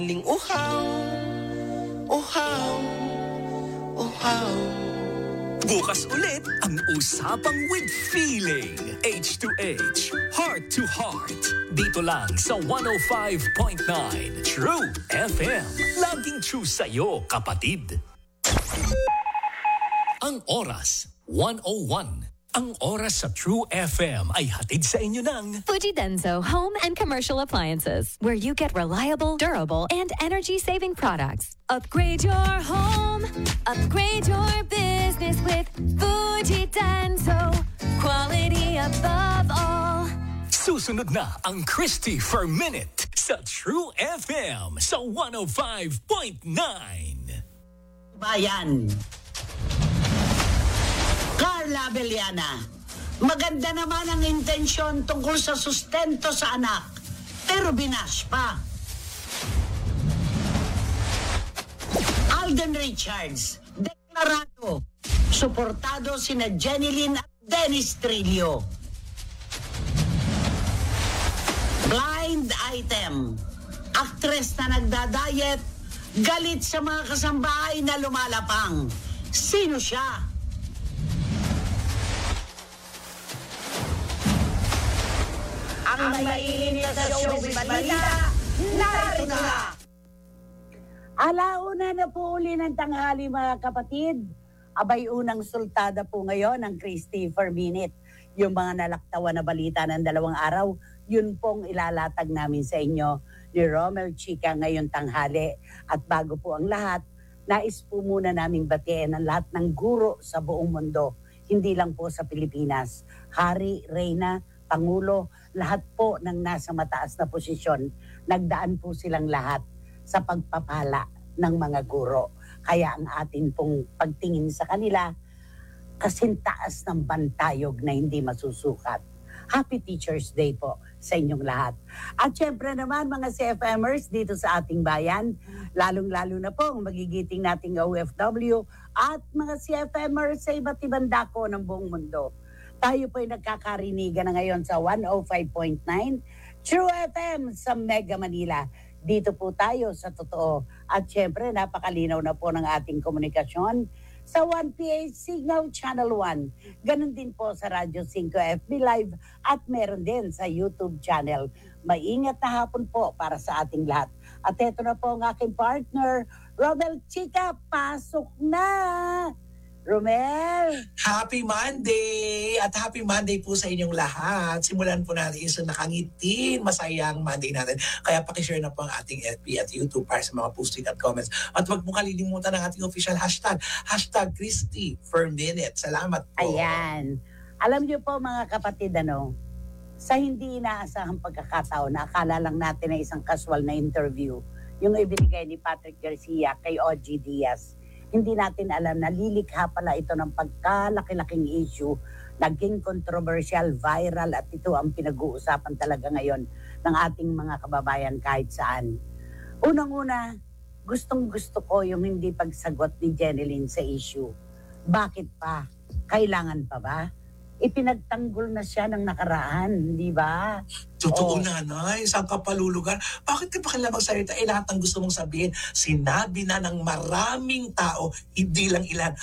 Ling uhaw, uhaw, uhaw. Bukas ulit ang Usapang with Feeling. H2H, Heart to Heart. Dito lang sa 105.9 True FM. Laging true sa'yo, kapatid. Ang oras, 1:01. Ang oras sa True FM ay hatid sa inyo ng Fuji Denso Home and Commercial Appliances, where you get reliable, durable, and energy-saving products. Upgrade your home, upgrade your business with Fuji Denso. Quality above all. Susunod na ang Christy for Minute sa True FM sa 105.9. Bayan. Carla Abellana, maganda naman ang intensyon tungkol sa sustento sa anak, pero binash pa. Alden Richards, deklarado, suportado sina Jenilyn at Dennis Trillo. Blind item, aktres na nagdadayet, galit sa mga kasambahay na lumalapang. Sino siya? Ang maiinit sa showbiz balita, narito na! Alauna na po uli ng tanghali mga kapatid. Abay unang sultada po ngayon ng Christy for Minute. Yung mga nalaktawan na balita ng 2 araw, yun pong ilalatag namin sa inyo ni Romel Chica ngayon tanghali. At bago po ang lahat, nais po muna naming batiin ang lahat ng guro sa buong mundo. Hindi lang po sa Pilipinas. Hari, Reyna, Pangulo, lahat po ng nasa mataas na posisyon, nagdaan po silang lahat sa pagpapala ng mga guro. Kaya ang atin pong pagtingin sa kanila, kasintaas ng bantayog na hindi masusukat. Happy Teacher's Day po sa inyong lahat. At syempre naman mga CFMers dito sa ating bayan, lalong-lalo na po ang magigiting nating OFW at mga CFMers sa iba't ibang dako ng buong mundo. Tayo po ay nagkakarinigan na ngayon sa 105.9 True FM sa Mega Manila. Dito po tayo sa totoo. At syempre, napakalinaw na po ng ating komunikasyon sa 1PH Signal Channel 1. Ganon din po sa Radyo 5 FB Live at meron din sa YouTube channel. Maingat na hapon po para sa ating lahat. At eto na po ang aking partner, Romel Chica. Pasok na! Romel! Happy Monday! At happy Monday po sa inyong lahat. Simulan po natin sa nakangitin, masayang Monday natin. Kaya pakishare na po ang ating FB at YouTube para sa mga posting at comments. At huwag mo kalilimutan ang ating official hashtag, Christy for Minute. Salamat po. Ayan. Alam niyo po mga kapatid, sa hindi inaasahang pagkakataon, akala lang natin na isang casual na interview, yung ibinigay ni Patrick Garcia kay OG Diaz. Hindi natin alam na lilikha pala ito ng pagkalaki-laking issue, naging controversial, viral at ito ang pinag-uusapan talaga ngayon ng ating mga kababayan kahit saan. Unang-una, gustong-gusto ko yung hindi pagsagot ni Jenilyn sa issue. Bakit pa? Kailangan pa ba? Ipinagtanggol na siya ng nakaraan, di ba? Totoo nanay, saan ka palulugan? Bakit ka pa kailangan magsalita? Lahat ng gusto mong sabihin, sinabi na ng maraming tao, hindi lang ilan.